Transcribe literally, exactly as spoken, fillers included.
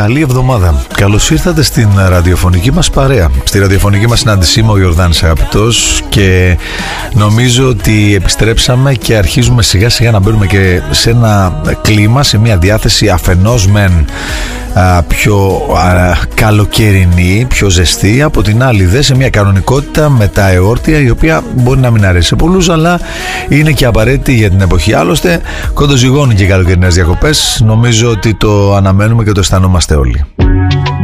καλή εβδομάδα. Καλώς ήρθατε στην ραδιοφωνική μας παρέα. Στη ραδιοφωνική μας συνάντηση είμαι ο Ιορδάνης Αγαπητός και νομίζω ότι επιστρέψαμε και αρχίζουμε σιγά σιγά να μπαίνουμε και σε ένα κλίμα, σε μια διάθεση αφενός μεν α, πιο α, καλοκαιρινή, πιο ζεστή, από την άλλη δε σε μια κανονικότητα με τα εόρτια, η οποία μπορεί να μην αρέσει σε πολλούς, αλλά είναι και απαραίτητη για την εποχή. Άλλωστε κοντοζυγώνει και οι καλοκαιρινές διακοπές. Νομίζω ότι το αναμένουμε και το αισθανόμαστε όλοι.